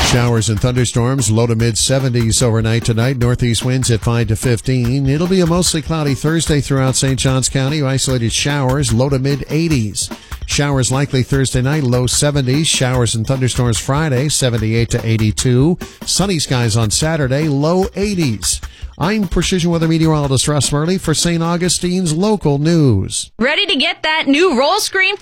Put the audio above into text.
Showers and thunderstorms, low to mid 70s overnight tonight. Northeast winds at 5 to 15. It'll be a mostly cloudy Thursday throughout St. Johns County. Isolated showers, low to mid 80s. Showers likely Thursday night, low 70s. Showers and thunderstorms Friday, 78 to 82. Sunny skies on Saturday, low 80s. I'm Precision Weather Meteorologist Russ Murley for St. Augustine's Local News. Ready to get that new roll screen